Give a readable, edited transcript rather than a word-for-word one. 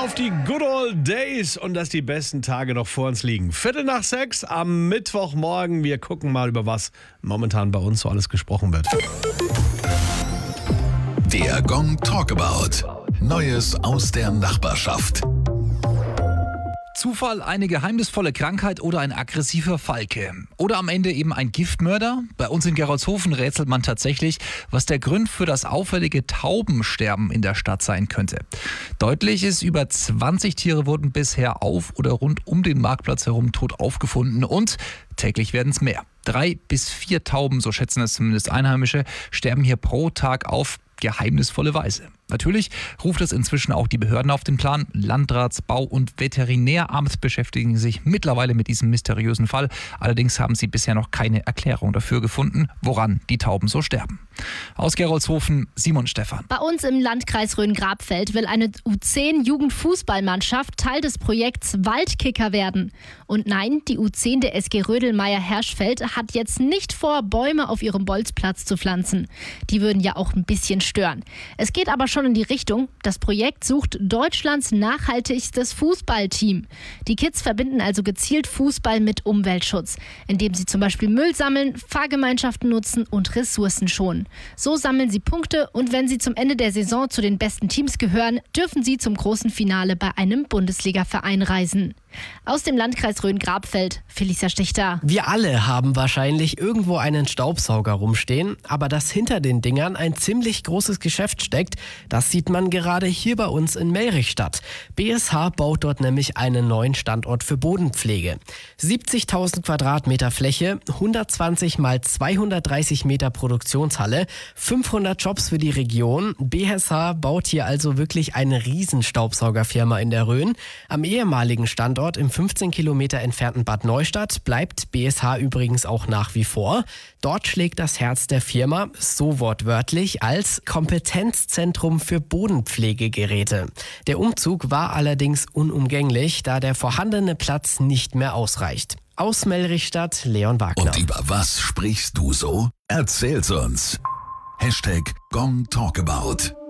auf die Good Old Days und dass die besten Tage noch vor uns liegen. 5:45 am Mittwochmorgen. Wir gucken mal, über was momentan bei uns so alles gesprochen wird. Der Gong Talkabout. Neues aus der Nachbarschaft. Zufall, eine geheimnisvolle Krankheit oder ein aggressiver Falke. Oder am Ende eben ein Giftmörder? Bei uns in Gerolzhofen rätselt man tatsächlich, was der Grund für das auffällige Taubensterben in der Stadt sein könnte. Deutlich ist, über 20 Tiere wurden bisher auf oder rund um den Marktplatz herum tot aufgefunden und täglich werden es mehr. 3 bis 4 Tauben, so schätzen es zumindest Einheimische, sterben hier pro Tag auf geheimnisvolle Weise. Natürlich ruft es inzwischen auch die Behörden auf den Plan. Landrats-, Bau- und Veterinäramt beschäftigen sich mittlerweile mit diesem mysteriösen Fall. Allerdings haben sie bisher noch keine Erklärung dafür gefunden, woran die Tauben so sterben. Aus Gerolzhofen, Simon Stephan. Bei uns im Landkreis Rhön-Grabfeld will eine U10-Jugendfußballmannschaft Teil des Projekts Waldkicker werden. Und nein, die U10 der SG Rödelmeier-Herschfeld hat jetzt nicht vor, Bäume auf ihrem Bolzplatz zu pflanzen. Die würden ja auch ein bisschen stören. Es geht aber schon in die Richtung. Das Projekt sucht Deutschlands nachhaltigstes Fußballteam. Die Kids verbinden also gezielt Fußball mit Umweltschutz, indem sie zum Beispiel Müll sammeln, Fahrgemeinschaften nutzen und Ressourcen schonen. So sammeln sie Punkte und wenn sie zum Ende der Saison zu den besten Teams gehören, dürfen sie zum großen Finale bei einem Bundesliga-Verein reisen. Aus dem Landkreis Rhön-Grabfeld, Felicia Stichter. Wir alle haben wahrscheinlich irgendwo einen Staubsauger rumstehen, aber dass hinter den Dingern ein ziemlich großes Geschäft steckt, das sieht man gerade hier bei uns in Melrichstadt. BSH baut dort nämlich einen neuen Standort für Bodenpflege. 70.000 Quadratmeter Fläche, 120 mal 230 Meter Produktionshalle, 500 Jobs für die Region. BSH baut hier also wirklich eine Riesenstaubsaugerfirma in der Rhön. Am ehemaligen Standort im 15 Kilometer entfernten Bad Neustadt bleibt BSH übrigens auch nach wie vor. Dort schlägt das Herz der Firma, so wortwörtlich, als Kompetenzzentrum für Bodenpflegegeräte. Der Umzug war allerdings unumgänglich, da der vorhandene Platz nicht mehr ausreicht. Aus Melrichstadt, Leon Wagner. Und über was sprichst du so? Erzähl's uns. #GongTalkabout.